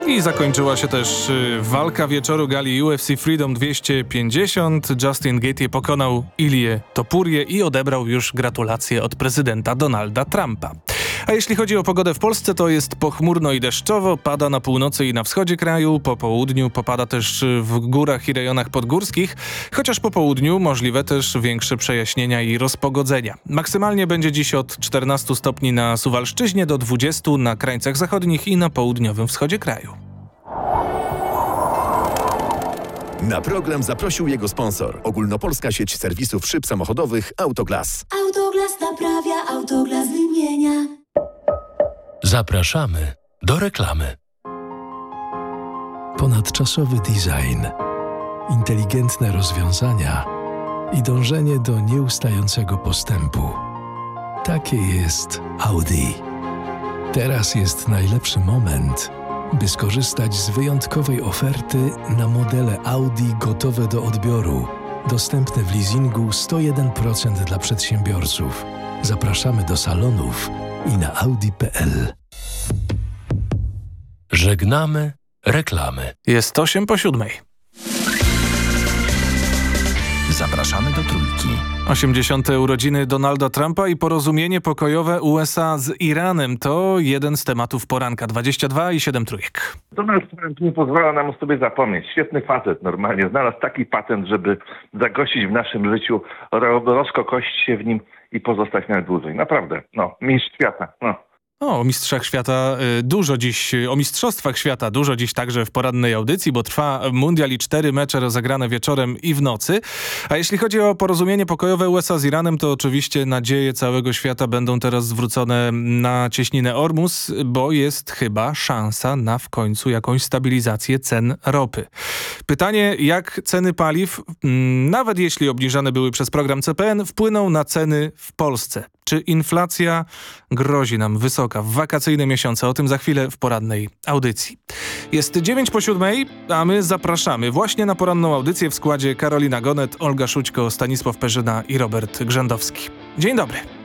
I zakończyła się też walka wieczoru gali UFC Freedom 250. Justin Gaethje pokonał Ilię Topurię i odebrał już gratulacje od prezydenta Donalda Trumpa. A jeśli chodzi o pogodę w Polsce, to jest pochmurno i deszczowo, pada na północy i na wschodzie kraju, po południu popada też w górach i rejonach podgórskich, chociaż po południu możliwe też większe przejaśnienia i rozpogodzenia. Maksymalnie będzie dziś od 14 stopni na Suwalszczyźnie do 20 na krańcach zachodnich i na południowym wschodzie kraju. Na program zaprosił jego sponsor. Ogólnopolska sieć serwisów szyb samochodowych Autoglas. Autoglas naprawia, Autoglas wymienia. Zapraszamy do reklamy. Ponadczasowy design, inteligentne rozwiązania i dążenie do nieustającego postępu. Takie jest Audi. Teraz jest najlepszy moment, by skorzystać z wyjątkowej oferty na modele Audi gotowe do odbioru. Dostępne w leasingu 101% dla przedsiębiorców. Zapraszamy do salonów i na audi.pl. Żegnamy reklamy. Jest 8 po 7. Zapraszamy do Trójki. 80. urodziny Donalda Trumpa i porozumienie pokojowe USA z Iranem to jeden z tematów poranka. 22 i 7 trójek. Donald Trump nie pozwala nam o sobie zapomnieć. Świetny facet normalnie. Znalazł taki patent, żeby zagościć w naszym życiu, rozkokościć się w nim i pozostać na dłużej. Naprawdę. Mistrz świata. O mistrzach świata dużo dziś, o mistrzostwach świata dużo dziś także w porannej audycji, bo trwa mundial i 4 mecze rozegrane wieczorem i w nocy. A jeśli chodzi o porozumienie pokojowe USA z Iranem, to oczywiście nadzieje całego świata będą teraz zwrócone na cieśninę Ormus, bo jest chyba szansa na w końcu jakąś stabilizację cen ropy. Pytanie, jak ceny paliw, nawet jeśli obniżane były przez program CPN, wpłyną na ceny w Polsce. Czy inflacja grozi nam wysoka w wakacyjne miesiące? O tym za chwilę w porannej audycji. Jest 9 po 7, a my zapraszamy właśnie na poranną audycję w składzie Karolina Gonet, Olga Szućko, Stanisław Perzyna i Robert Grzędowski. Dzień dobry.